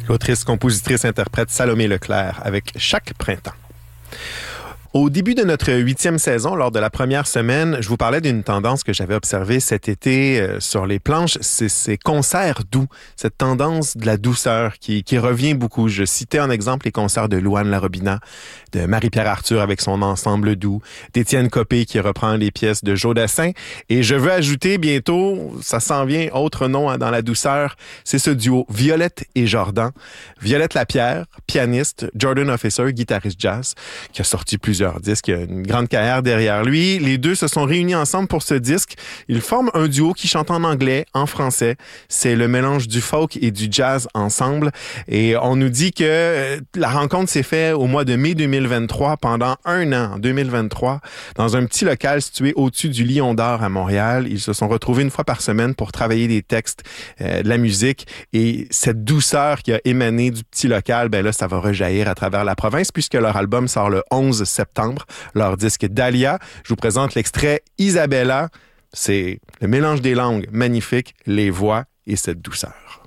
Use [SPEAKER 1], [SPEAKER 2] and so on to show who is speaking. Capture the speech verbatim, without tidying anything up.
[SPEAKER 1] L'autrice, compositrice, interprète Salomé Leclerc avec Chaque printemps. Au début de notre huitième saison, lors de la première semaine, je vous parlais d'une tendance que j'avais observée cet été euh, sur les planches, c'est ces concerts doux, cette tendance de la douceur qui, qui revient beaucoup. Je citais en exemple les concerts de Louane Larobina, de Marie-Pierre Arthur avec son ensemble doux, d'Étienne Copé qui reprend les pièces de Joe Dassin. Et je veux ajouter bientôt, ça s'en vient, autre nom hein, dans la douceur, c'est ce duo Violette et Jordan. Violette Lapierre, pianiste, Jordan Officer, guitariste jazz, qui a sorti plusieurs disques, il a une grande carrière derrière lui. Les deux se sont réunis ensemble pour ce disque. Ils forment un duo qui chante en anglais, en français. C'est le mélange du folk et du jazz ensemble. Et on nous dit que la rencontre s'est faite au mois de mai deux mille vingt-trois, pendant un an, en deux mille vingt-trois, dans un petit local situé au-dessus du Lion d'Or à Montréal. Ils se sont retrouvés une fois par semaine pour travailler des textes, euh, de la musique. Et cette douceur qui a émané du petit local, ben là, ça va rejaillir à travers la province puisque leur album sort le onze septembre. Leur disque Dahlia. Je vous présente l'extrait Isabella. C'est le mélange des langues magnifique, les voix et cette douceur.